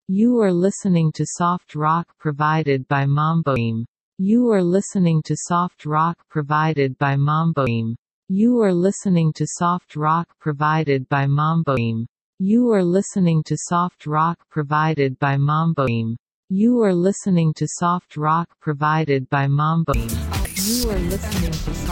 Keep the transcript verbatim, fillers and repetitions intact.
You are listening to soft rock provided by Mamboim. You are listening to soft rock provided by Mamboim. You are listening to soft rock provided by Mamboim. You are listening to soft rock provided by Mamboim. You are listening to soft rock provided by Mamboim. You are listening to